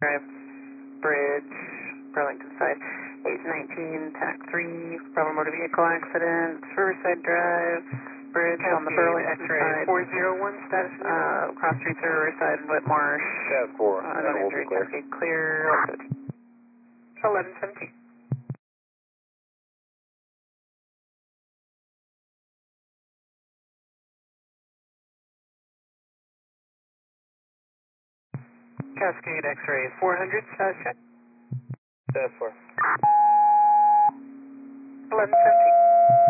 Drive Bridge, Burlington side. 819, TAC 3, Bravo motor vehicle accident, Riverside Drive, Bridge on the Burlington side. 401 status. Cross streets Riverside, Whitmarsh. Tab 4, Unknown we'll injury, be clear. Cascade clear. 1117. Cascade X-ray 400, status check. Tab 4. 1117.